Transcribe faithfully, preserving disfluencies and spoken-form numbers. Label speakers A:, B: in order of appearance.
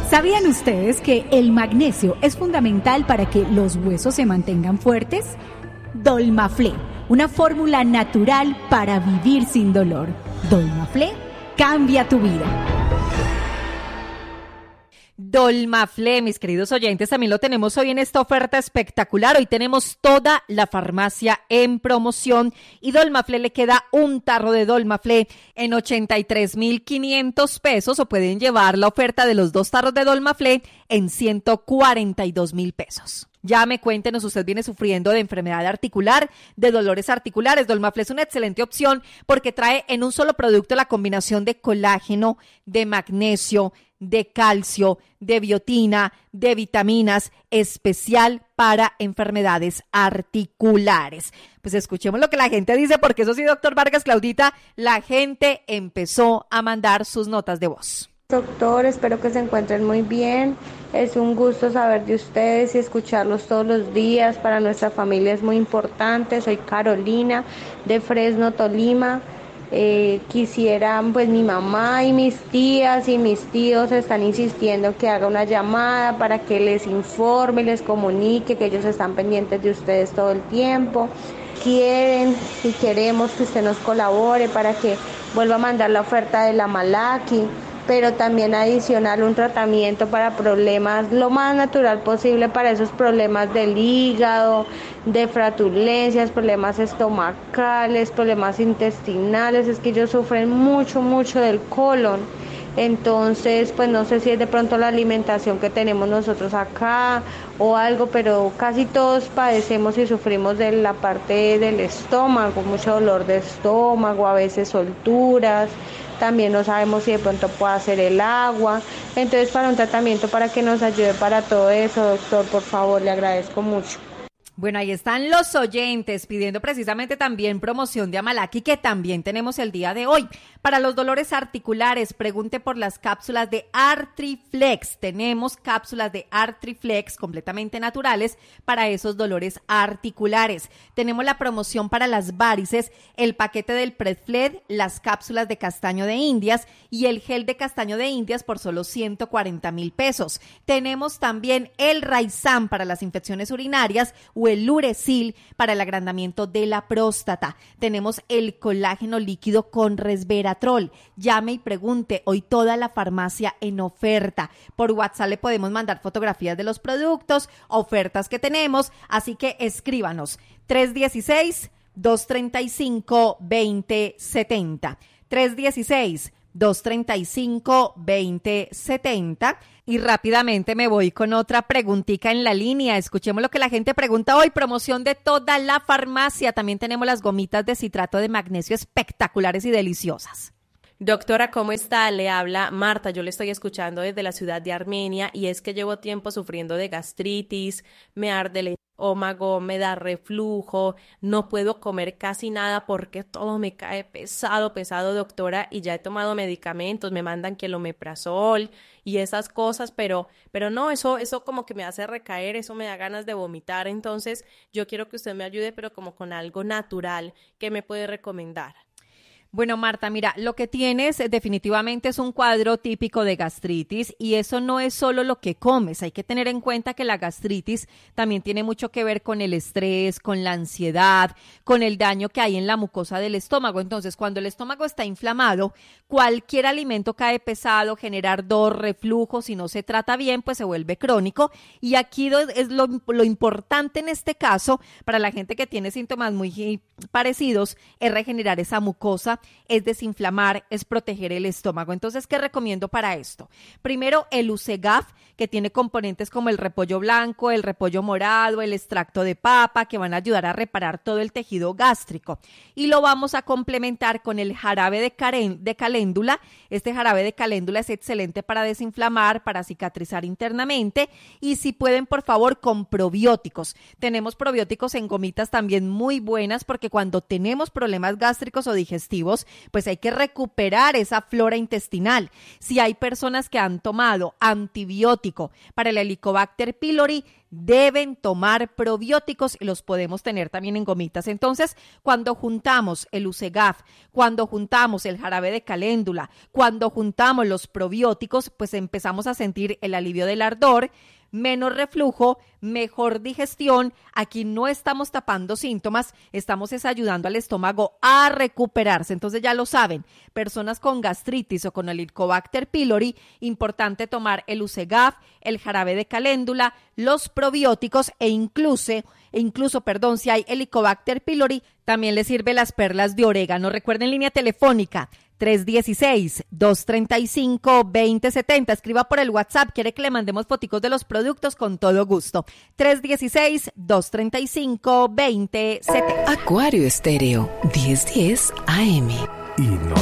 A: ¿Sabían ustedes que el magnesio es fundamental para que los huesos se mantengan fuertes? Dolmaflé, una fórmula natural para vivir sin dolor. Dolmaflé cambia tu vida.
B: Dolmaflé, mis queridos oyentes, también lo tenemos hoy en esta oferta espectacular. Hoy tenemos toda la farmacia en promoción y Dolmaflé le queda un tarro de Dolmaflé en ochenta y tres mil quinientos pesos, o pueden llevar la oferta de los dos tarros de Dolmaflé en ciento cuarenta y dos mil pesos. Llame, cuéntenos, usted viene sufriendo de enfermedad articular, de dolores articulares. Dolmaflé es una excelente opción porque trae en un solo producto la combinación de colágeno, de magnesio, de calcio, de biotina, de vitaminas, especial para enfermedades articulares. Pues escuchemos lo que la gente dice, porque eso sí, doctor Vargas, Claudita, la gente empezó a mandar sus notas de voz.
C: Doctor, espero que se encuentren muy bien. Es un gusto saber de ustedes y escucharlos todos los días. Para nuestra familia es muy importante. Soy Carolina de Fresno, Tolima. Eh, quisieran, pues mi mamá y mis tías y mis tíos están insistiendo que haga una llamada para que les informe, les comunique que ellos están pendientes de ustedes todo el tiempo. Quieren y queremos que usted nos colabore para que vuelva a mandar la oferta de la Malaki, pero también adicional un tratamiento para problemas lo más natural posible para esos problemas del hígado, de flatulencias, problemas estomacales, problemas intestinales. Es que ellos sufren mucho, mucho del colon. Entonces, pues no sé si es de pronto la alimentación que tenemos nosotros acá o algo, pero casi todos padecemos y sufrimos de la parte del estómago, mucho dolor de estómago, a veces solturas. También no sabemos si de pronto puede ser el agua. Entonces, para un tratamiento para que nos ayude para todo eso, doctor, por favor, le agradezco mucho.
B: Bueno, ahí están los oyentes pidiendo precisamente también promoción de Amalaki, que también tenemos el día de hoy. Para los dolores articulares, pregunte por las cápsulas de Artriflex. Tenemos cápsulas de Artriflex completamente naturales para esos dolores articulares. Tenemos la promoción para las varices, el paquete del Predfled, las cápsulas de castaño de Indias y el gel de castaño de Indias por solo ciento cuarenta mil pesos. Tenemos también el Raizam para las infecciones urinarias o el Lurecil para el agrandamiento de la próstata. Tenemos el colágeno líquido con resveratrol. Llame y pregunte, hoy toda la farmacia en oferta. Por WhatsApp le podemos mandar fotografías de los productos, ofertas que tenemos, así que escríbanos tres uno seis, dos tres cinco, dos cero siete cero, tres uno seis, dos tres cinco, dos cero siete cero. Y rápidamente me voy con otra preguntita en la línea. Escuchemos lo que la gente pregunta hoy. Promoción de toda la farmacia. También tenemos las gomitas de citrato de magnesio espectaculares y deliciosas.
D: Doctora, ¿cómo está? Le habla Marta. Yo le estoy escuchando desde la ciudad de Armenia y es que llevo tiempo sufriendo de gastritis, me arde el estómago, me da reflujo, no puedo comer casi nada porque todo me cae pesado, pesado, doctora, y ya he tomado medicamentos, me mandan quelomeprazol y esas cosas, pero, pero no, eso, eso como que me hace recaer, eso me da ganas de vomitar. Entonces yo quiero que usted me ayude, pero como con algo natural. ¿Qué me puede recomendar?
B: Bueno, Marta, mira, lo que tienes definitivamente es un cuadro típico de gastritis y eso no es solo lo que comes. Hay que tener en cuenta que la gastritis también tiene mucho que ver con el estrés, con la ansiedad, con el daño que hay en la mucosa del estómago. Entonces, cuando el estómago está inflamado, cualquier alimento cae pesado, genera ardor, reflujo. Si no se trata bien, pues se vuelve crónico. Y aquí es lo, lo importante en este caso, para la gente que tiene síntomas muy parecidos, es regenerar esa mucosa, es desinflamar, es proteger el estómago. Entonces, ¿qué recomiendo para esto? Primero, el Usegaf, que tiene componentes como el repollo blanco, el repollo morado, el extracto de papa, que van a ayudar a reparar todo el tejido gástrico. Y lo vamos a complementar con el jarabe de, caren- de caléndula. Este jarabe de caléndula es excelente para desinflamar, para cicatrizar internamente. Y si pueden, por favor, con probióticos. Tenemos probióticos en gomitas también muy buenas, porque cuando tenemos problemas gástricos o digestivos, digestivos, pues hay que recuperar esa flora intestinal. Si hay personas que han tomado antibiótico para el Helicobacter pylori, deben tomar probióticos y los podemos tener también en gomitas. Entonces, cuando juntamos el Usegaf, cuando juntamos el jarabe de caléndula, cuando juntamos los probióticos, pues empezamos a sentir el alivio del ardor, menos reflujo, mejor digestión. Aquí no estamos tapando síntomas, estamos es ayudando al estómago a recuperarse. Entonces ya lo saben, personas con gastritis o con el Helicobacter pylori, importante tomar el Usegaf, el jarabe de caléndula, los probióticos e incluso, e incluso, perdón, si hay Helicobacter pylori, también les sirve las perlas de orégano. Recuerden, línea telefónica tres uno seis, dos tres cinco, dos cero siete cero. Escriba por el WhatsApp, quiere que le mandemos foticos de los productos, con todo gusto. tres uno seis, dos tres cinco, dos cero siete cero.
E: Acuario Estéreo, diez diez A M.
F: Y no